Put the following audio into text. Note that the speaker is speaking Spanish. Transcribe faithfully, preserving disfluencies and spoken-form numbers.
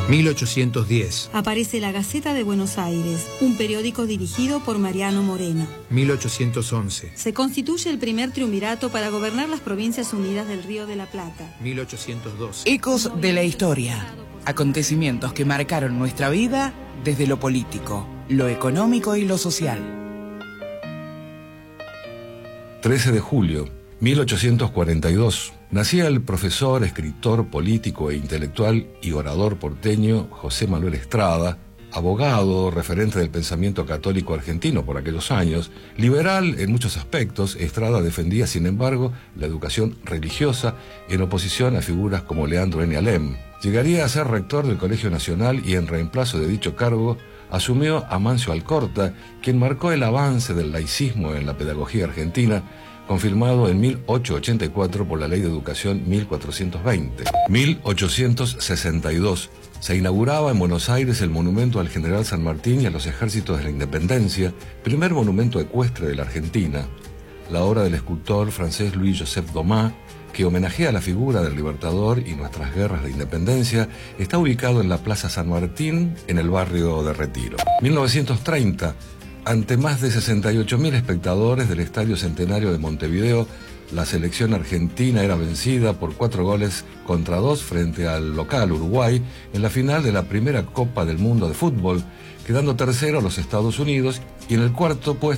mil ochocientos diez. Aparece La Gaceta de Buenos Aires, un periódico dirigido por Mariano Moreno. mil ochocientos once. Se constituye el primer triunvirato para gobernar las Provincias Unidas del Río de la Plata. mil ochocientos doce. Ecos de la historia. Acontecimientos que marcaron nuestra vida desde lo político, lo económico y lo social. trece de julio, mil ochocientos cuarenta y dos. Nacía el profesor, escritor, político e intelectual y orador porteño José Manuel Estrada, abogado, referente del pensamiento católico argentino por aquellos años. Liberal en muchos aspectos, Estrada defendía, sin embargo, la educación religiosa en oposición a figuras como Leandro N. Alem. Llegaría a ser rector del Colegio Nacional y en reemplazo de dicho cargo asumió Amancio Alcorta, quien marcó el avance del laicismo en la pedagogía argentina, confirmado en mil ochocientos ochenta y cuatro por la Ley de Educación mil cuatrocientos veinte. mil ochocientos sesenta y dos. Se inauguraba en Buenos Aires el monumento al general San Martín y a los ejércitos de la Independencia, primer monumento ecuestre de la Argentina. La obra del escultor francés Louis-Joseph Domá, que homenajea a la figura del Libertador y nuestras guerras de independencia, está ubicado en la Plaza San Martín, en el barrio de Retiro. mil novecientos treinta. Ante más de sesenta y ocho mil espectadores del Estadio Centenario de Montevideo, la selección argentina era vencida por cuatro goles contra dos frente al local Uruguay en la final de la primera Copa del Mundo de Fútbol, quedando tercero los Estados Unidos y en el cuarto puesto